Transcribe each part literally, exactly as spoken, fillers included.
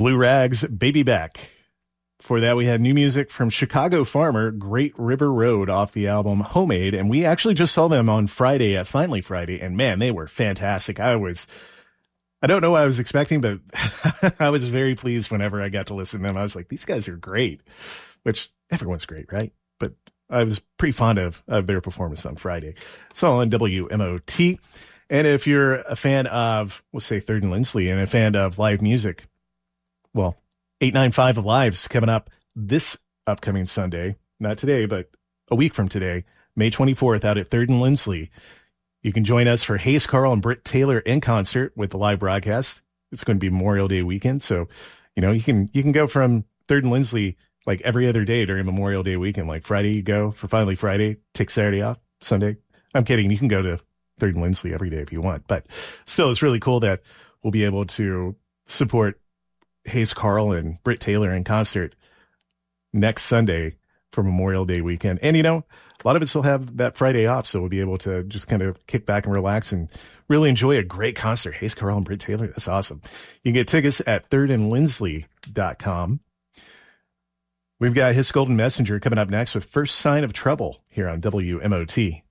Blue Rags, Baby Back. For that, we had new music from Chicago Farmer, Great River Road, off the album Homemade. And we actually just saw them on Friday at Finally Friday. And man, they were fantastic. I was, I don't know what I was expecting, but I was very pleased whenever I got to listen to them. I was like, these guys are great, which everyone's great, right? But I was pretty fond of, of their performance on Friday. So on W M O T. And if you're a fan of, we'll say Third and Lindsley, and a fan of live music, well, eight ninety-five Live's coming up this upcoming Sunday. Not today, but a week from today, May twenty-fourth, out at Third and Lindsley. You can join us for Hayes Carl and Britt Taylor in concert with the live broadcast. It's going to be Memorial Day weekend. So, you know, you can, you can go from Third and Lindsley like every other day during Memorial Day weekend. Like Friday, you go for Finally Friday, take Saturday off, Sunday. I'm kidding. You can go to Third and Lindsley every day if you want. But still, it's really cool that we'll be able to support Hayes Carl and Britt Taylor in concert next Sunday for Memorial Day weekend. And, you know, a lot of us will have that Friday off, so we'll be able to just kind of kick back and relax and really enjoy a great concert. Hayes Carl and Britt Taylor, that's awesome. You can get tickets at third and lindsley dot com. We've got His Golden Messenger coming up next with First Sign of Trouble here on W M O T.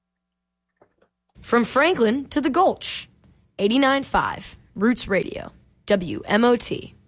From Franklin to the Gulch, eighty-nine point five Roots Radio, W M O T.